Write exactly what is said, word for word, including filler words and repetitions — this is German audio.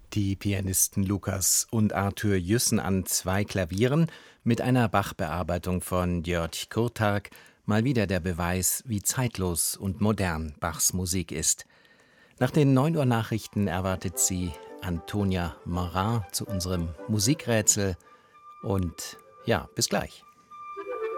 Die Pianisten Lukas und Arthur Jüssen an zwei Klavieren mit einer Bach-Bearbeitung von György Kurtág, mal wieder der Beweis, wie zeitlos und modern Bachs Musik ist. Nach den neun Uhr Nachrichten erwartet sie Antonia Morin zu unserem Musikrätsel und ja, bis gleich.